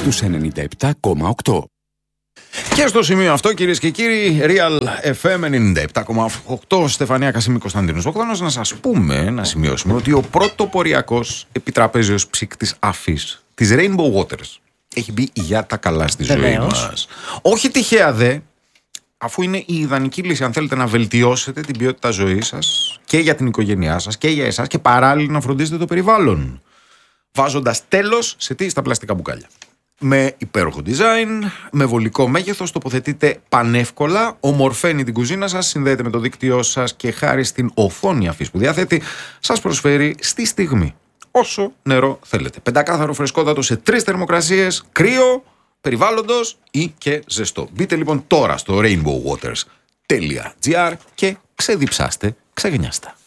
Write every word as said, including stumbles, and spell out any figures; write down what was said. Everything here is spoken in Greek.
στους ενενήντα επτά κόμμα οκτώ. Και στο σημείο αυτό, κυρίες και κύριοι, Real εφ εμ ενενήντα επτά κόμμα οκτώ, Στεφανία Κασίμη, Κωνσταντίνος Βογδάνος, να σας πούμε, να σημειώσουμε ότι ο πρωτοποριακός επιτραπέζιος ψύκτης αφής της Rainbow Waters έχει μπει για τα καλά στη ζωή Βεβαίως. μας. Όχι τυχαία δε, αφού είναι η ιδανική λύση αν θέλετε να βελτιώσετε την ποιότητα ζωής σας και για την οικογένειά σας και για εσάς και παράλληλα να φροντίσετε το περιβάλλον. Βάζοντας τέλος σε τι, στα πλαστικά μπουκάλια. Με υπέροχο design, με βολικό μέγεθος, τοποθετείτε πανεύκολα, ομορφαίνει την κουζίνα σας, συνδέεται με το δίκτυό σας και χάρη στην οθόνη αφής που διαθέτει, σας προσφέρει στη στιγμή όσο νερό θέλετε. Πεντακάθαρο φρεσκότατο σε τρεις θερμοκρασίες, κρύο, περιβάλλοντος ή και ζεστό. Μπείτε λοιπόν τώρα στο rainbow waters τελεία gr και ξεδιψάστε, ξεγνιάστε.